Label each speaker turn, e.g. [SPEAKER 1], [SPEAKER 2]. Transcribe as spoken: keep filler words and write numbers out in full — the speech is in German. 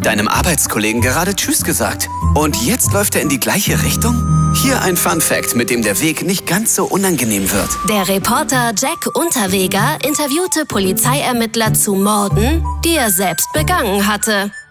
[SPEAKER 1] deinem Arbeitskollegen gerade Tschüss gesagt. Und jetzt läuft er in die gleiche Richtung? Hier ein Fun-Fact, mit dem der Weg nicht ganz so unangenehm wird.
[SPEAKER 2] Der Reporter Jack Unterweger interviewte Polizeiermittler zu Morden, die er selbst begangen hatte.